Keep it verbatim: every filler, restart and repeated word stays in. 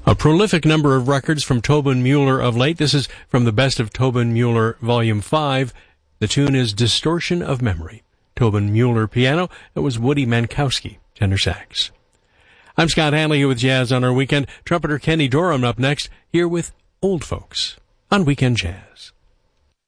A prolific number of records from Tobin Mueller of late. This is from the Best of Tobin Mueller Volume five. The tune is Distortion of Memory. Tobin Mueller piano. That was Woody Mankowski, tenor sax. I'm Scott Hanley here with Jazz on our Weekend. Trumpeter Kenny Dorham up next, here with Old Folks on Weekend Jazz.